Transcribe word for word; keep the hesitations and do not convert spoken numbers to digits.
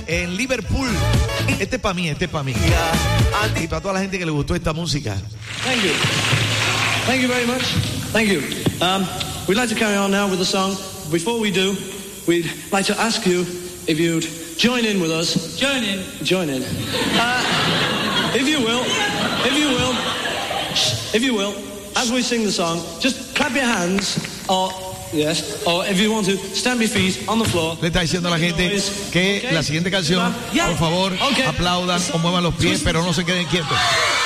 en Liverpool. Este es para mí, este es para mí. Y para toda la gente que le gustó esta música. Thank you. Thank you very much. Thank you. Um, we'd like to carry on now with the song. Before we do, we'd like to ask you if you'd join in with us. Join in. Join in. Uh, if you will, if you will, if you will, as we sing the song, just clap your hands, or yes, or if you want to, stamp your feet on the floor. Le está diciendo a la gente que la siguiente canción, por favor, aplaudan o muevan los pies, pero no se queden quietos.